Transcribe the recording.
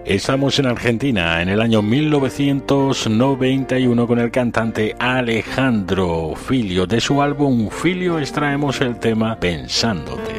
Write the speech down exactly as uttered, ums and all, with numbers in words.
Estamos en Argentina en el año mil novecientos noventa y uno con el cantante Alejandro Filio. De su álbum Filio extraemos el tema Pensándote.